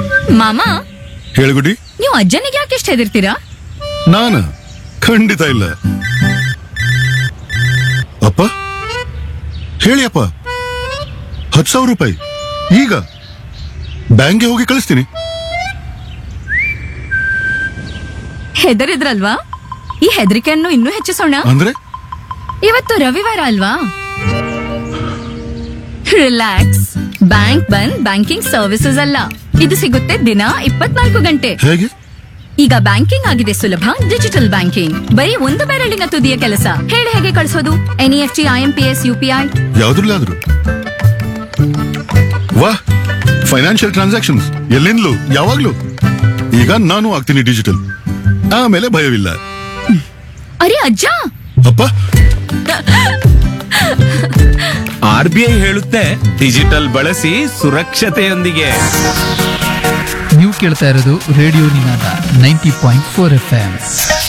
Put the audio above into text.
ಮಾಮ, ಹೇಳುಗುಡಿ. ನೀವು ಅಜ್ಜನಿಗೆ ಯಾಕೆ ಇಷ್ಟ ಹೆದರ್ತೀರಾ? ನಾನ ಖಂಡಿತ ಇಲ್ಲ. ಅಪ್ಪ ಹೇಳಿ ಅಪ್ಪ, 10,000 ರೂಪಾಯಿ ಈಗ ಬ್ಯಾಂಕ್ಗೆ ಹೋಗಿ ಕಳಿಸ್ತೀನಿ. ಹೆದರಿದ್ರಲ್ವಾ? ಈ ಹೆದರಿಕೆಯನ್ನು ಇನ್ನೂ ಹೆಚ್ಚಿಸೋಣ. ಅಂದ್ರೆ ಇವತ್ತು ರವಿವಾರ ಅಲ್ವಾ? ರಿಲ್ಯಾಕ್ಸ್. ಬ್ಯಾಂಕ್ ಬಂದ್ ಬ್ಯಾಂಕಿಂಗ್ ಸರ್ವಿಸಸ್ ಅಲ್ಲ, ಇದು ಸಿಗುತ್ತೆ ದಿನ 24 ಗಂಟೆ. ಹೇಗೆ? ಈಗ ಬ್ಯಾಂಕಿಂಗ್ ಆಗಿದೆ ಸುಲಭ. ಡಿಜಿಟಲ್ ಬ್ಯಾಂಕಿಂಗ್ ಬರೀ ಒಂದು ಬೆರಳಿನ ತುದಿಯ ಕೆಲಸ. ಹೇಗೆ ಕಳಿಸೋದು? NEFT, IMPS, UPI ಯಾವ್ದ್ರಲ್ಲಾದ್ರು? ವಾಹ್, ಫೈನಾನ್ಷಿಯಲ್ ಟ್ರಾನ್ಸಾಕ್ಷನ್ಸ್ ಎಲ್ಲಿಂದಲೂ ಯಾವಾಗ್ಲೂ. ಈಗ ನಾನು ಆಗ್ತೀನಿ ಡಿಜಿಟಲ್, ಆಮೇಲೆ ಭಯವಿಲ್ಲ. ಅರೆ ಅಜ್ಜ, ಅಪ್ಪ, RBI ಹೇಳುತ್ತೆ ಡಿಜಿಟಲ್ ಬಳಸಿ ಸುರಕ್ಷತೆಯೊಂದಿಗೆ. ನೀವು ಕೇಳ್ತಾ ಇರೋದು ರೇಡಿಯೋ ನಿನಾದ 90.4 FM.